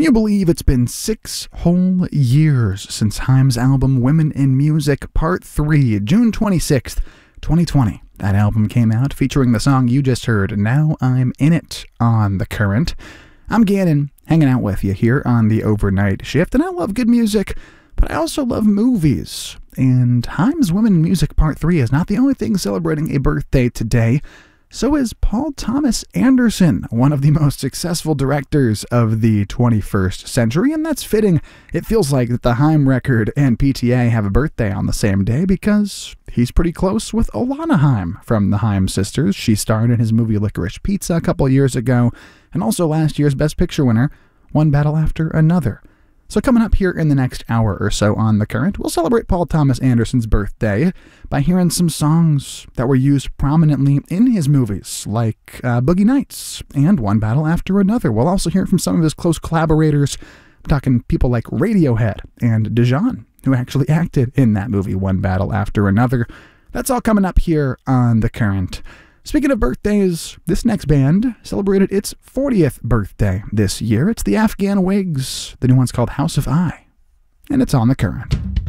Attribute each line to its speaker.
Speaker 1: you believe it's been 6 whole years since Haim's album Women in Music Part 3, June 26th, 2020. That album came out featuring the song you just heard, Now I'm In It, on The Current. I'm Gannon, hanging out with you here on the overnight shift, and I love good music, but I also love movies. And Haim's Women in Music Part 3 is not the only thing celebrating a birthday today. So is Paul Thomas Anderson, one of the most successful directors of the 21st century, and that's fitting. It feels like that the Haim record and PTA have a birthday on the same day because he's pretty close with Alana Haim from the Haim sisters. She starred in his movie Licorice Pizza a couple years ago, and also last year's Best Picture winner, One Battle After Another. So coming up here in the next hour or so on The Current, we'll celebrate Paul Thomas Anderson's birthday by hearing some songs that were used prominently in his movies, like Boogie Nights and One Battle After Another. We'll also hear from some of his close collaborators. I'm talking people like Radiohead and Dijon, who actually acted in that movie, One Battle After Another. That's all coming up here on The Current. Speaking of birthdays, this next band celebrated its 40th birthday this year. It's the Afghan Wigs. The new one's called House of I, and it's on The Current.